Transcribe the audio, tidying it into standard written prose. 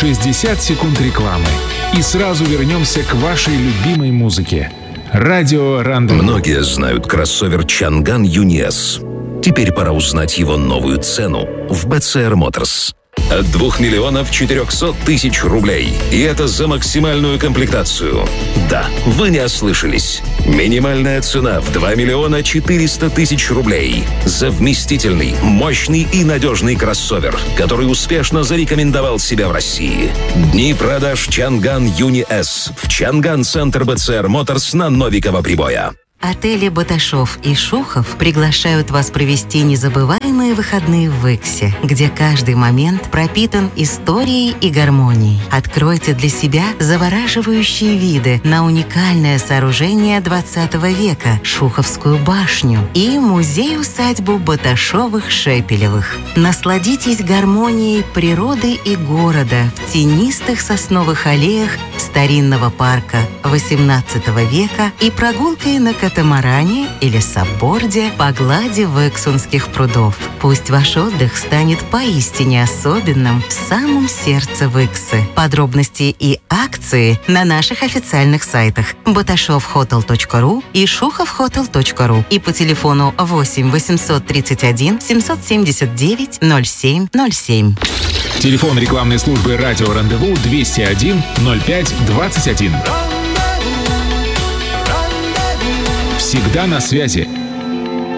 60 секунд рекламы. И сразу вернемся к вашей любимой музыке. Радио Рандеву. Многие знают кроссовер Чанган Юни-С. Теперь пора узнать его новую цену в BCR Motors. От 2 миллионов 400 тысяч рублей. И это за максимальную комплектацию. Да, вы не ослышались. Минимальная цена в 2 миллиона 400 тысяч рублей. За вместительный, мощный и надежный кроссовер, который успешно зарекомендовал себя в России. Дни продаж Чанган Юни-С в Чанган-центр BCR Motors на Новикова Прибоя. Отели «Баташов» и «Шухов» приглашают вас провести незабываемые выходные в Иксе, где каждый момент пропитан историей и гармонией. Откройте для себя завораживающие виды на уникальное сооружение 20 века – Шуховскую башню и музей-усадьбу Баташовых-Шепелевых. Насладитесь гармонией природы и города в тенистых сосновых аллеях старинного парка XVIII века и прогулкой на катамаране или сабборде по глади Выксунских прудов. Пусть ваш отдых станет поистине особенным в самом сердце Выксы. Подробности и акции на наших официальных сайтах batashofhotel.ru и shuhovhotel.ru и по телефону 8 831 779 0707. Телефон рекламной службы «Радио Рандеву» 201 05 21. Всегда на связи.